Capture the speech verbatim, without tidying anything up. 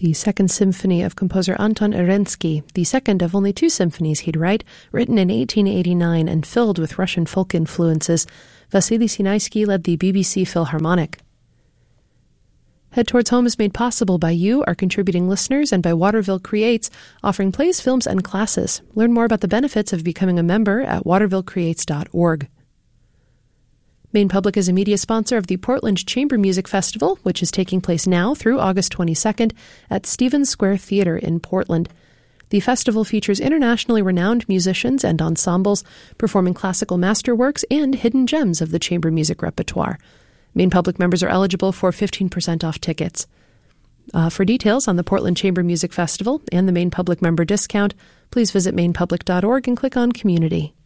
the Second Symphony of composer Anton Arensky, the second of only two symphonies he'd write, written in eighteen eighty-nine and filled with Russian folk influences. Vasily Sinaisky led the B B C Philharmonic. Head Towards Home is made possible by you, our contributing listeners, and by Waterville Creates, offering plays, films, and classes. Learn more about the benefits of becoming a member at waterville creates dot org. Maine Public is a media sponsor of the Portland Chamber Music Festival, which is taking place now through August twenty-second at Stevens Square Theater in Portland. The festival features internationally renowned musicians and ensembles performing classical masterworks and hidden gems of the chamber music repertoire. Maine Public members are eligible for fifteen percent off tickets. Uh, for details on the Portland Chamber Music Festival and the Maine Public member discount, please visit maine public dot org and click on Community.